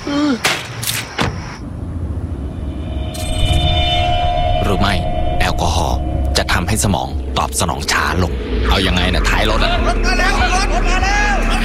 หรือไม่แอลกอฮอล์จะทำให้สมองตอบสนองช้าลงเอายังไงนะท้ายรถอะรถมาแล้วรถมาแล้ว